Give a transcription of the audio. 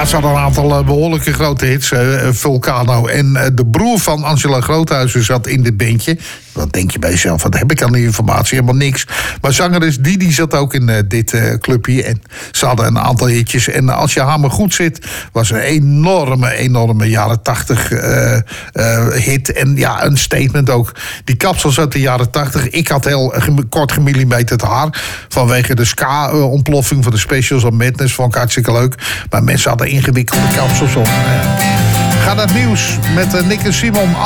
Ja, ze hadden een aantal behoorlijke grote hits. Vulcano. En de broer van Angela Groothuizen zat in dit bandje. Dan denk je bij jezelf, wat heb ik aan die informatie? Helemaal niks. Maar zangeres Didi zat ook in dit clubje. En ze hadden een aantal hitjes. En als je haar maar goed zit, was een enorme jaren 80 hit. En ja, een statement ook. Die kapsels uit de jaren 80. Ik had heel kort gemillimeterd haar. Vanwege de ska-ontploffing van de Specials of Madness. Vond ik hartstikke leuk. Maar mensen hadden ingewikkelde kapsels op. Ga naar het nieuws met Nick en Simon.